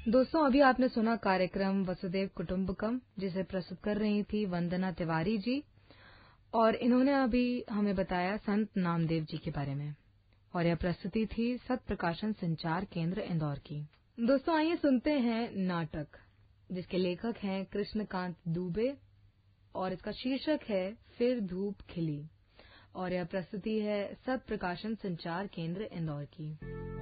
दोस्तों, अभी आपने सुना कार्यक्रम वसुधैव कुटुंबकम, जिसे प्रस्तुत कर रही थी वंदना तिवारी जी, और इन्होंने अभी हमें बताया संत नामदेव जी के बारे में, और यह प्रस्तुति थी सत प्रकाशन संचार केंद्र इंदौर की। दोस्तों, आइए सुनते हैं नाटक, जिसके लेखक हैं कृष्णकांत दुबे, और इसका शीर्षक है फिर धूप खिली, और यह प्रस्तुति है सत प्रकाशन संचार केंद्र इंदौर की।